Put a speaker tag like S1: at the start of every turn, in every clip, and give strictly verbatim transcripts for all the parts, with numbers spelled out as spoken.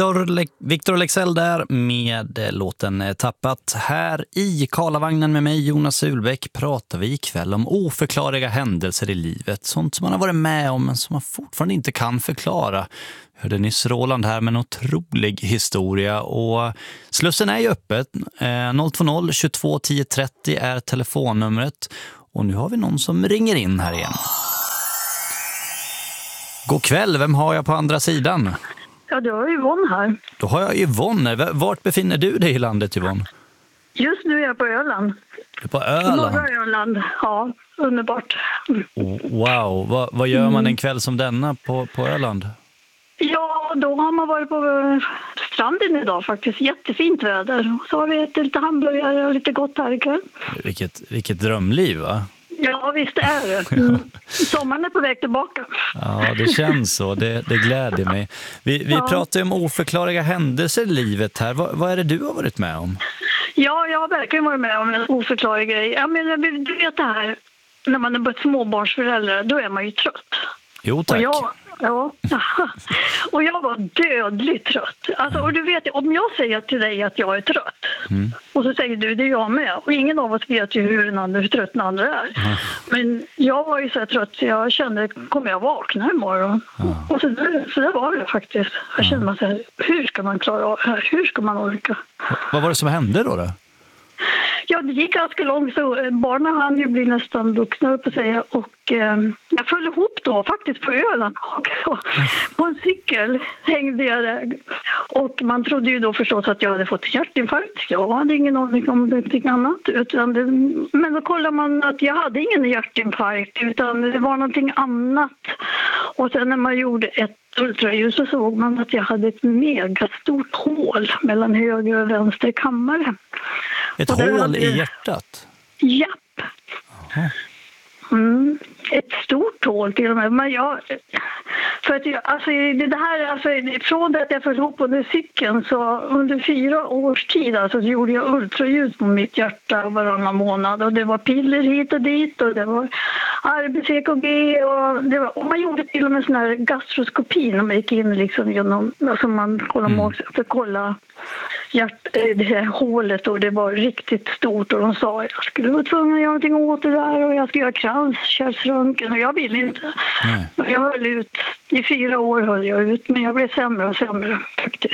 S1: Victor, Le- Victor Leksell där med eh, låten eh, Tappat. Här i Karlavagnen med mig, Jonas Sulbäck, pratar vi ikväll om oförklarliga händelser i livet. Sånt som man har varit med om men som man fortfarande inte kan förklara. Jag hörde nyss Roland här med en otrolig historia och slussen är ju öppet. Eh, noll två noll tjugotvå tio trettio är telefonnumret och nu har vi någon som ringer in här igen. God kväll, vem har jag på andra sidan?
S2: Ja, du har Yvonne här.
S1: Då har jag Yvonne. Vart befinner du dig i landet, Yvonne?
S2: Just nu är jag på Öland.
S1: Du är på Öland?
S2: Norra Öland, ja, underbart.
S1: Oh, wow, vad, vad gör man en kväll som denna på, på Öland?
S2: Ja, då har man varit på stranden idag faktiskt. Jättefint väder. Så har vi ätit lite hamburgare och lite gott här ikväll.
S1: Vilket, vilket drömliv, va?
S2: Ja, visst är det. Mm. Sommaren är på väg tillbaka.
S1: Ja, det känns så. Det, det gläder mig. Vi, vi
S2: ja.
S1: pratar ju om oförklarliga händelser i livet här. Vad, vad är det du har varit med om?
S2: Ja, jag har verkligen varit med om en oförklarlig grej. Jag menar, du vet det här, när man är bara småbarnsförälder, då är man ju trött.
S1: Jo, tack.
S2: Och jag, ja, och jag var dödligt trött. Alltså, och du vet, om jag säger till dig att jag är trött
S1: Mm.
S2: och så säger du, det är jag med. Och ingen av oss vet ju hur, den andra, hur trött den andra är.
S1: Mm.
S2: Men jag var ju så trött så jag kände, kommer jag vakna imorgon?
S1: Mm.
S2: Och så, där, så där var det faktiskt. Jag kände mig så här, hur ska man klara av det här? Hur ska man orka?
S1: Vad var det som hände då? då?
S2: Ja, det gick ganska långt så barnen hann ju bli nästan vuxna på säga och eh, jag föll ihop då faktiskt på Öland också. På en cykel hängde jag där och man trodde ju då förstås att jag hade fått hjärtinfarkt. Jag hade ingen aning om någonting annat utan det, men då kollade man att jag hade ingen hjärtinfarkt utan det var någonting annat och sen när man gjorde ett ultraljud så såg man att jag hade ett megastort hål mellan höger och vänster kammare.
S1: Ett hål hade... i hjärtat?
S2: Japp. Mm. Ett stort hål till och med. Men jag, för att jag, alltså, det här, alltså, från det att jag föll ihop på den cykeln så under fyra års tid alltså, så gjorde jag ultraljud på mitt hjärta varannan månad. Och det var piller hit och dit och det var arbets-E K G och, det var, och man gjorde till och med sån här gastroskopi när man gick in liksom genom, alltså man kollade mm. för att kolla hjärt, det här hålet och det var riktigt stort och de sa att jag skulle vara tvungen att göra någonting åt det där och jag skulle göra kranskärlsröntgen och jag ville inte. Nej. Jag höll ut, i fyra år höll jag ut men jag blev sämre och sämre faktiskt.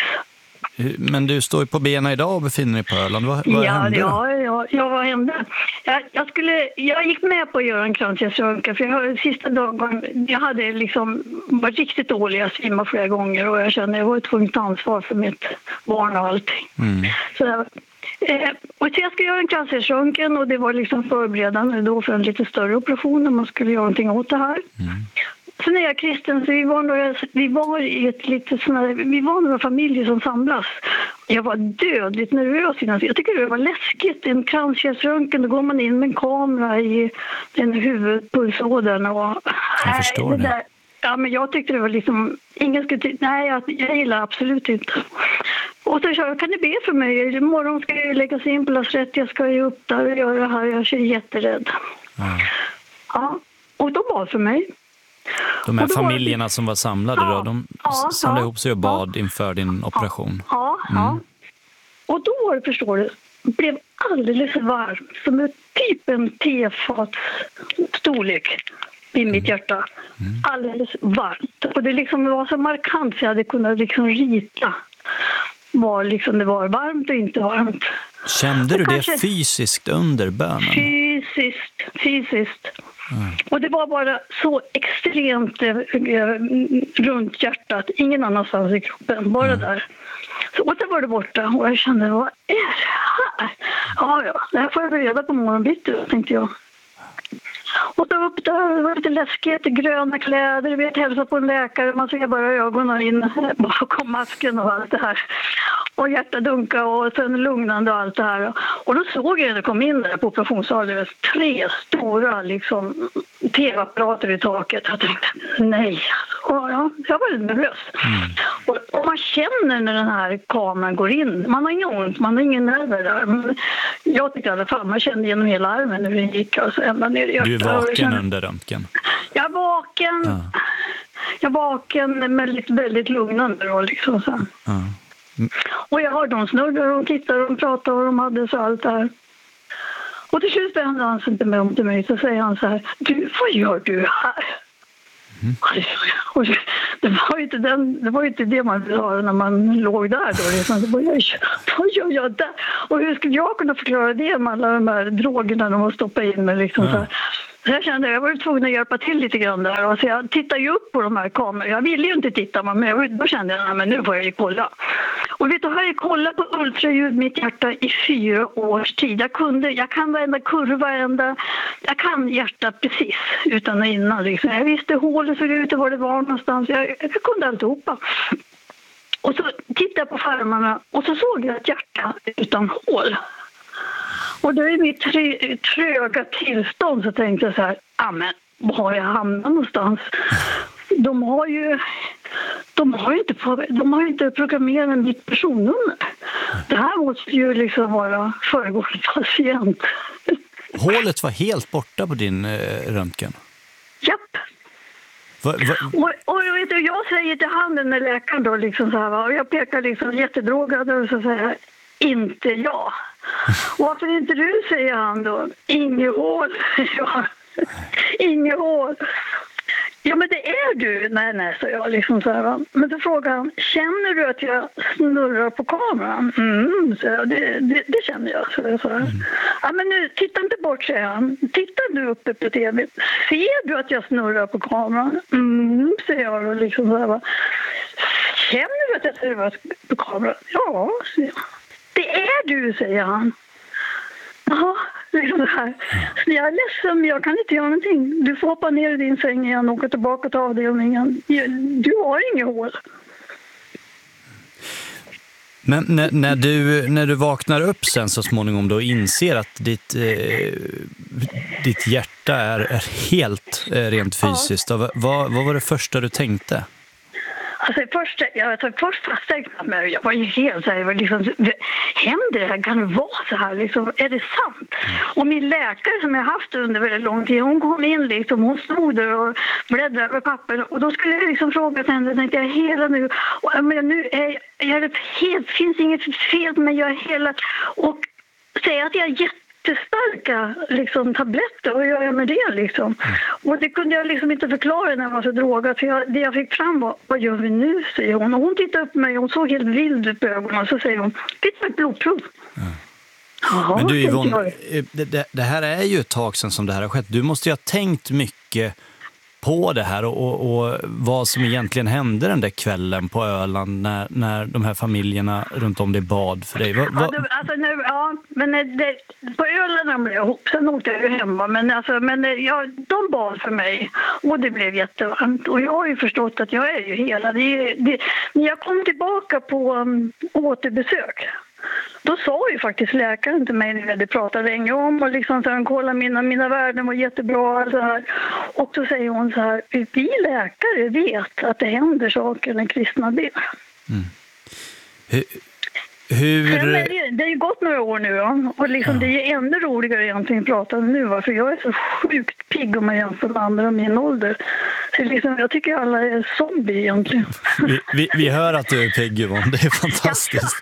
S1: Men du står ju på benen idag och befinner dig på Öland. Vad, vad
S2: ja,
S1: hände?
S2: Ja, ja, ja, vad hände? Jag, jag, skulle, jag gick med på att göra en kranskärlsröntgen för jag, sista dagen, jag hade liksom varit riktigt dålig, jag svimmade flera gånger och jag kände att jag var tvungen att ta ansvar för mitt barn och allting. Mm. Så, eh, och så jag skulle göra en kranskärlsröntgen och det var liksom förberedande då för en lite större operation när man skulle göra någonting åt det här. Mm. Så när jag är kristen så vi var, några, vi var i ett lite såna, vi var några familjer som samlas. Jag var dödligt nervös innan. Jag tycker det var läskigt. En kranskärlsröntgen, då går man in med en kamera i den huvudpulsådern. Och,
S1: jag förstår
S2: det.
S1: det.
S2: Där, ja, men jag tyckte det var liksom, ingen skulle ty- nej jag, jag gillar absolut inte. Och så sa jag, kan du be för mig? Imorgon ska jag lägga sig in på lasarett, jag ska ju upp där och göra det här, jag är jätterädd. Mm. Ja, och de var för mig.
S1: De här familjerna det... som var samlade ja, då, de ja, samlade ja, ihop sig och bad ja, inför din operation.
S2: Ja, ja. Mm. Och då var det, förstår du, blev alldeles varmt som ett typ en tefat storlek i mitt mm. hjärta. Mm. Alldeles varmt. Och det liksom var så markant så jag hade kunnat liksom rita var liksom det var varmt och inte varmt.
S1: Kände du det kanske... fysiskt under bönen?
S2: Fysiskt, fysiskt. Mm. Och det var bara så extremt äh, runt hjärtat, ingen annanstans i kroppen, bara mm. där. Så, och så var det borta och jag kände, vad är det här? Ja, ja, det här får jag reda på morgonbitti, tänkte jag. Och så upp där, det var lite läskigt, gröna kläder, du vet, hälsa på en läkare, man ser bara ögonen in bakom masken och allt det här. Och hjärtadunka och sen lugnande och allt det här. Och då såg jag när jag kom in där på operationssalen, det var tre stora liksom, tv-apparater i taket. Jag tänkte, nej. Och ja, jag var nervös. Mm. Och, och man känner känner när den här kameran går in. Man har ingen ont, man har ingen nerver där. Men jag tycker i alla fall, man kände genom hela armen när den gick. Alltså, ända ner i hjärtat.
S1: Du är vaken
S2: kände...
S1: under röntgen?
S2: Jag är vaken. Ja. Jag är vaken, men lite, väldigt lugnande då liksom så. Ja. Mm. Och jag har de snurrar och tittar och pratar och de hade så allt där. Och till slut vände han sig inte med om till mig, så säger han så här: du, vad gör du här? Mm. Och det var ju inte den, det var ju inte det man ville höra när man låg där då. Liksom. Det var, jag, vad gör jag där? Och hur skulle jag kunna förklara det med alla de här drogerna de har stoppat in med liksom ja. Så här. Så jag kände att jag var tvungen att hjälpa till lite grann där. Och så jag tittade ju upp på de här kamerorna. Jag ville ju inte titta, men då kände jag att nu får jag ju kolla. Och vet du, har jag kollat på ultraljud mitt hjärta i fyra års tid. Jag kunde, jag kan varenda kurva, ända, jag kan hjärtat precis utan och innan. Liksom. Jag visste hur hålet såg ut och var det var någonstans. Jag, jag kunde alltihopa. Och så tittade jag på skärmarna och så såg jag ett hjärta utan hål. Och då i mitt trö, tröga tillstånd så tänkte jag så här, ja men var har jag hamnat någonstans? De har ju, de har ju inte, de har inte programmerat mitt personnummer. Det här måste ju liksom vara föregående patient.
S1: Hålet var helt borta på din eh, röntgen?
S2: Japp.
S1: Va, va?
S2: Och, och jag, vet, jag säger till handen när läkaren då liksom så här, va? Och jag pekar liksom jättedrogad och så säger jag, inte jag. Och varför inte du, säger han då. Inget hål. Ja. Inget hål. Ja, men det är du. Nej, nej, så jag liksom så här, va? Men så frågar han, känner du att jag snurrar på kameran? Mm, så jag, det, det, det känner jag. Så jag så här. Mm. Ja, men nu, titta inte bort, säger han. Titta du uppe på tv. Ser du att jag snurrar på kameran? Mm, säger jag då liksom så här, va? Känner du att jag snurrar på kameran? Ja, säger jag. Det är du, säger han. Jaha, liksom det här. Så jag är ledsen, men jag kan inte göra någonting. Du får hoppa ner i din säng igen och åka tillbaka till avdelningen. Du har inget hål.
S1: Men när, när, du, när du vaknar upp sen så småningom då och inser att ditt, eh, ditt hjärta är, är helt eh, rent fysiskt. Ja. Vad, vad var det första du tänkte?
S2: Alltså först, jag tar först fastställt mig. Jag var ju helt så här, jag var liksom, händer det här? Kan det vara så här? Liksom, är det sant? Och min läkare som jag haft under väldigt lång tid, hon kom in liksom, hon stod där och bläddrade över papper. Och då skulle jag liksom fråga henne, tänkte jag hela nu, och jag menar, nu är jag är helt, finns inget fel, men jag är hela, och säga att jag är jätte starka liksom, tabletter, och gör jag med det liksom? Mm. Och det kunde jag liksom inte förklara när jag var så drogad, för jag, det jag fick fram var, vad gör vi nu, säger hon. Och hon tittade upp på mig och hon såg helt vild ut på ögonen, och så säger hon, vi tar ett blodprov. Mm. Jaha,
S1: men du Yvonne, det, det, det här är ju ett tag sedan som det här har skett. Du måste ju ha tänkt mycket på det här och, och, och vad som egentligen hände den där kvällen på Öland när, när de här familjerna runt om det bad för dig. Va, va?
S2: Ja, det, alltså nu, ja, men det, på Öland ramlade jag ihop, sen åkte jag ju hemma. Men, alltså, men ja, de bad för mig och det blev jättevarmt. Och jag har ju förstått att jag är ju hela. Det, det, när jag kom tillbaka på um, återbesök, då sa ju faktiskt läkaren till mig när vi hade pratat länge om och liksom så här, kolla mina, mina värden var jättebra och så här. Och då säger hon så här, vi läkare vet att det händer saker när kristna ber. Mm.
S1: Hur... Hur...
S2: Sen är det, det är ju gått några år nu, ja. Och liksom, ja. Det är ännu roligare egentligen att prata nu, va? För jag är så sjukt pigg om man jämför med andra min ålder. Så liksom, jag tycker alla är zombie egentligen.
S1: Vi, vi, vi hör att du är pigg, Yvonne. Det är fantastiskt.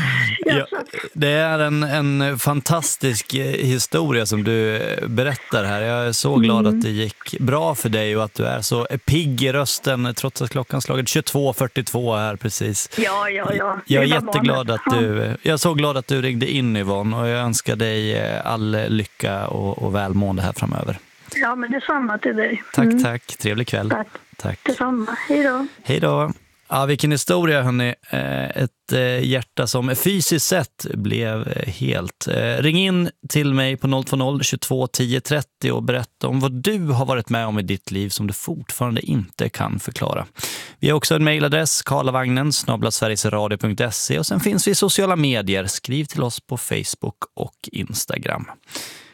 S1: Ja, det är en, en fantastisk historia som du berättar här. Jag är så glad mm. att det gick bra för dig och att du är så pigg i rösten trots att klockan slagit tjugotvå fyrtiotvå här precis.
S2: Ja, ja, ja.
S1: Jag är jätteglad att du, jag är så glad att du ringde in, Yvonne, och jag önskar dig all lycka och, och välmående här framöver.
S2: Ja, men detsamma till dig.
S1: Tack, mm. tack. Trevlig kväll.
S2: Tack.
S1: Tack.
S2: Detsamma. Hej då.
S1: Hej då. Ja, vilken historia, hörni. Ett hjärta som fysiskt sett blev helt. Ring in till mig på noll två noll tjugotvå tio trettio och berätta om vad du har varit med om i ditt liv som du fortfarande inte kan förklara. Vi har också en mejladress, karlavagnen snabel-a sverigesradio punkt se, och sen finns vi i sociala medier. Skriv till oss på Facebook och Instagram.